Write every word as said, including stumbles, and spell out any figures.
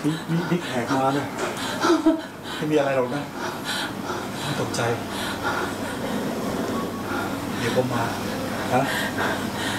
นี่นี่นี่แขกมาเนี่ยไม่มีอะไรหรอกนะไม่ตกใจเดี๋ยวผมมาฮะ